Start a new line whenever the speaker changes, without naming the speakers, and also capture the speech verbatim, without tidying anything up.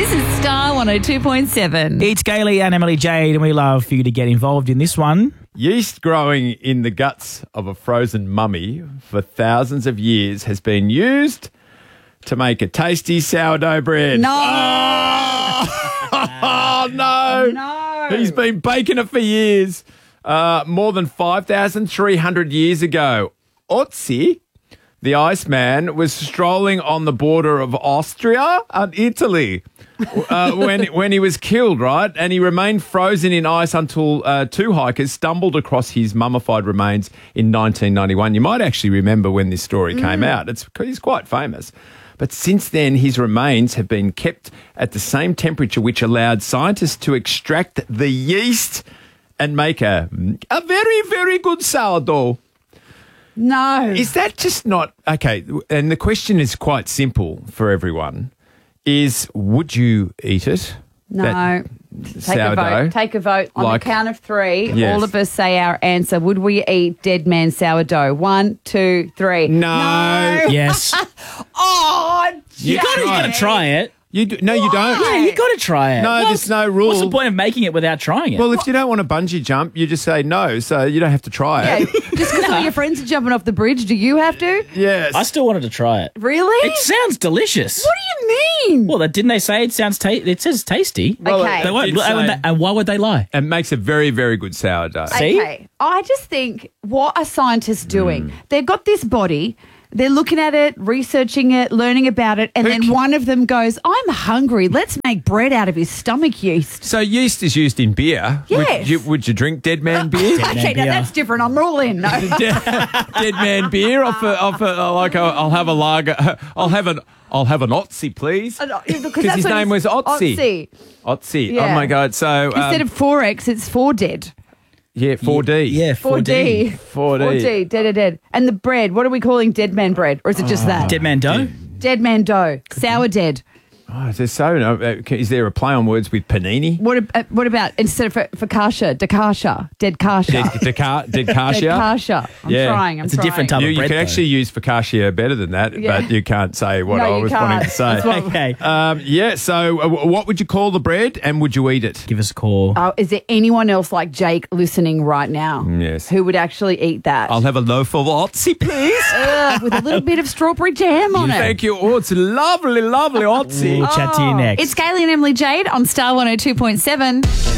This is Star one oh two point seven.
It's Gailey and Emily Jade, and we love for you to get involved in this one.
Yeast growing in the guts of a frozen mummy for thousands of years has been used to make a tasty sourdough bread.
No.
Oh, no.
No.
He's been baking it for years. Uh, more than five thousand three hundred years ago, Otzi, the Iceman, was strolling on the border of Austria and Italy uh, when when he was killed, right? And he remained frozen in ice until uh, two hikers stumbled across his mummified remains in nineteen ninety-one. You might actually remember when this story
Mm.
came out. It's he's quite famous. But since then, his remains have been kept at the same temperature, which allowed scientists to extract the yeast and make a, a very, very good sourdough.
No.
Is that just not... Okay, and the question is quite simple for everyone, is would you eat it?
No.
That
Take a
sourdough?
vote. Take a vote. On
Like-
the count of three,
Yes.
all of us say our answer. Would we eat dead man sourdough? One, two, three.
No.
Yes.
Oh,
you got to you got to try it.
You do, no, you don't.
Yeah, you got to try it.
No,
What's-
there's no rule.
What's the point of making it without trying it?
Well, if you don't want to bungee jump, you just say no, so you don't have to try
Yeah,
it.
just because all your friends are jumping off the bridge, do you have to?
Yes.
I still wanted to try it.
Really?
It sounds delicious.
What do you mean?
Well, didn't they say it sounds ta- it says tasty?
Well,
Okay.
it
They won't,
did
and,
say-
and why would they lie?
It makes a very, very good sourdough.
See?
Okay. I just think, what are scientists doing?
Hmm.
They've got this body. They're looking at it, researching it, learning about it, and
Who
then
ca-
one of them goes, I'm hungry. Let's make bread out of his stomach yeast.
So yeast is used in beer.
Yes.
Would you, would you drink Dead Man beer?
Dead Man
Okay, now
beer.
that's different. I'm all in. No.
Dead Man beer. Off a, off a, like a, I'll have a lager. I'll have an. I'll have an Otzi, please.
Because
Because his name was Otzi.
Otzi.
Otzi.
Yeah.
Oh my God. So
Instead
um,
of four X, it's four dead.
yeah, four D.
Yeah,
four D.
four D.
four D. Dead, dead, dead. And the bread, what are we calling dead man bread? Or is it just that?
Dead man dough?
Dead man dough. Sour dead.
Oh, there's so. Uh, is there a play on words with panini?
What, ab- uh, what about, instead of for, for kasha, dekasha, dead kasha.
Dead, deca- dead
Dead
kasha.
kasha. I'm
Yeah.
trying. I'm
It's a
trying.
different type
You,
of
you
bread,
can
though.
actually use focaccia better than that,
Yeah.
but you can't say what
No,
I
you
was
can't.
wanting to say.
That's what-
Okay.
Um, yeah, so uh, w- what would you call the bread and would you eat it?
Give us a call.
Oh, is there anyone else like Jake listening right now?
Yes.
Who would actually eat that?
I'll have a loaf of Otzi, please.
Ugh, with a little bit of strawberry jam on it.
Thank you. Oh, it's lovely, lovely Otzi.
We'll chat to you next.
It's Gailey and Emily Jade on Star one oh two point seven.